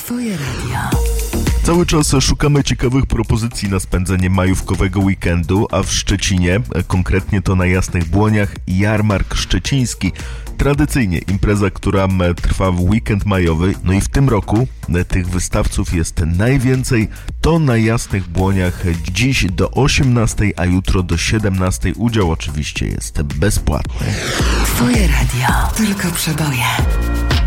Twoje radio. Cały czas szukamy ciekawych propozycji na spędzenie majówkowego weekendu, a w Szczecinie, konkretnie to na Jasnych Błoniach, jarmark szczeciński. Tradycyjnie impreza, która trwa w weekend majowy, no i w tym roku tych wystawców jest najwięcej. To na Jasnych Błoniach dziś do 18, a jutro do 17. Udział oczywiście jest bezpłatny. Twoje radio. Tylko przeboje.